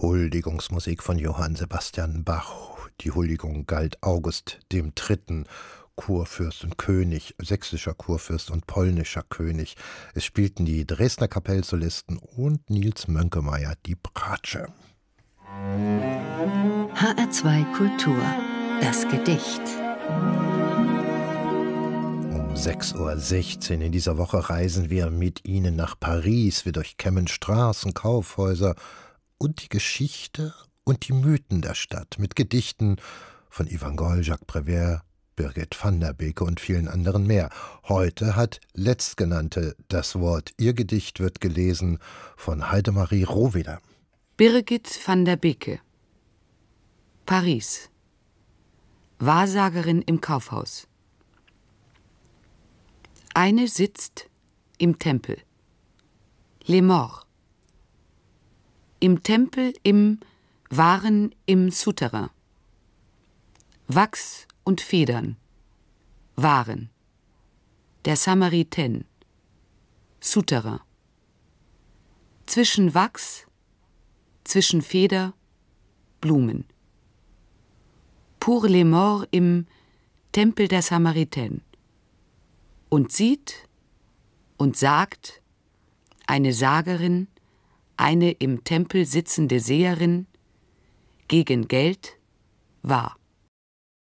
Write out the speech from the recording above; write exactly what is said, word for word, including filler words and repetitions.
Huldigungsmusik von Johann Sebastian Bach. Die Huldigung galt August dem Dritten, Kurfürst und König, sächsischer Kurfürst und polnischer König. Es spielten die Dresdner Kapellsolisten und Nils Mönkemeyer die Bratsche. H R zwei Kultur, das Gedicht. Um sechs Uhr sechzehn in dieser Woche reisen wir mit Ihnen nach Paris. Wir durchkämmen Straßen, Kaufhäuser und die Geschichte und die Mythen der Stadt mit Gedichten von Yvan Goll, Jacques Prévert, Birgit van der Beke und vielen anderen mehr. Heute hat Letztgenannte das Wort. Ihr Gedicht wird gelesen von Heidemarie Rohweder. Birgit van der Beke. Paris. Wahrsagerin im Kaufhaus. Eine sitzt im Tempel. Les Morts. Im Tempel, im Waren, im Souterrain. Wachs und Federn. Waren. Der Samaritaine. Souterrain. Zwischen Wachs, zwischen Feder, Blumen. Pour les Morts im Tempel der Samaritaine. Und sieht und sagt eine Sagerin, eine im Tempel sitzende Seherin, gegen Geld wahr.